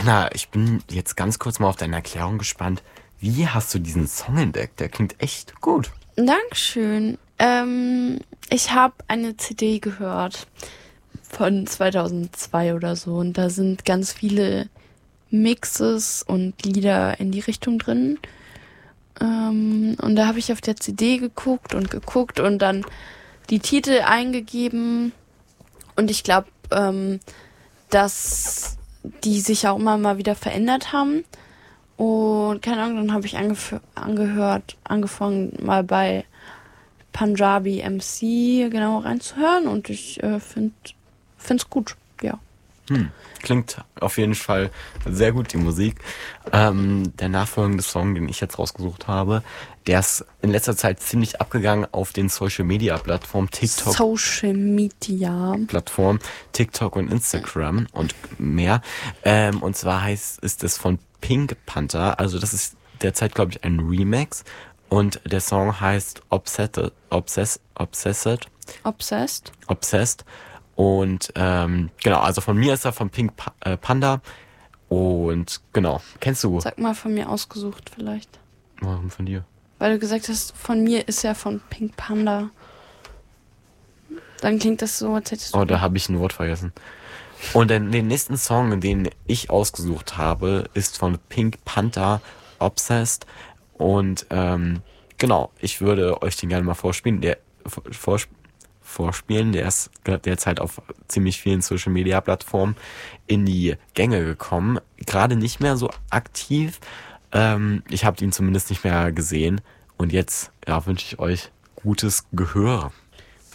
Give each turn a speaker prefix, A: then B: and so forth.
A: Anna, ich bin jetzt ganz kurz mal auf deine Erklärung gespannt. Wie hast du diesen Song entdeckt? Der klingt echt gut.
B: Dankeschön. Ich habe eine CD gehört von 2002 oder so und da sind ganz viele Mixes und Lieder in die Richtung drin. Und da habe ich auf der CD geguckt und dann die Titel eingegeben. Und ich glaube, dass die sich auch immer mal wieder verändert haben. Und keine Ahnung, dann habe ich angefangen mal bei Punjabi MC genau reinzuhören und ich find's gut, ja.
A: Klingt auf jeden Fall sehr gut, die Musik. Der nachfolgende Song, den ich jetzt rausgesucht habe, der ist in letzter Zeit ziemlich abgegangen auf den Social-Media-Plattformen TikTok.
B: Social Media.
A: Plattform, TikTok und Instagram und mehr. Und zwar ist es von Pink Panther. Also das ist derzeit, glaube ich, ein Remix. Und der Song heißt Obsessed. Und genau, also von mir ist er von Pink Panda. Und genau, kennst du?
B: Sag mal von mir ausgesucht vielleicht.
A: Warum von dir?
B: Weil du gesagt hast, von mir ist er von Pink Panda. Dann klingt das so, als hättest du...
A: Oh, da habe ich ein Wort vergessen. Und den nächsten Song, den ich ausgesucht habe, ist von Pink Panther, Obsessed. Und genau, ich würde euch den gerne mal vorspielen. Der ist derzeit auf ziemlich vielen Social-Media-Plattformen in die Gänge gekommen. Gerade nicht mehr so aktiv. Ich habe ihn zumindest nicht mehr gesehen. Und jetzt wünsche ich euch gutes Gehör.